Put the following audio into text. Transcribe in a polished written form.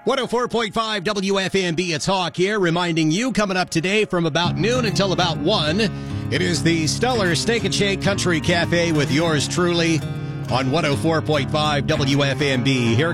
104.5 WFMB, it's Hawk here, reminding you coming up today from about noon until about 1. It is the Stellar Steak and Shake Country Cafe with yours truly on 104.5 WFMB. Here